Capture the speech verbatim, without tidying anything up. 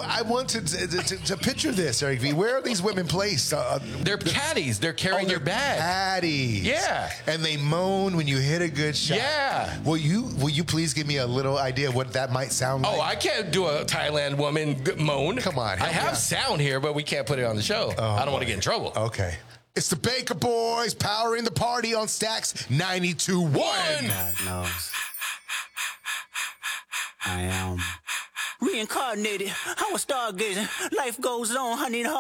I want to to, to to picture this, Eric V. Where are these women placed? Uh, they're caddies. They're carrying oh, your bag. Caddies. Yeah. And they moan when you hit a good shot. Yeah. Will you Will you please give me a little idea of what that might sound like? Oh, I can't do a Thailand woman moan. Come on. I have sound here, but we can't put it on the show. Oh, I don't want to get in trouble. Okay. It's the Baker Boys powering the party on Stax ninety-two point one. God knows. I am reincarnated. I was stargazing. Life goes on, honey.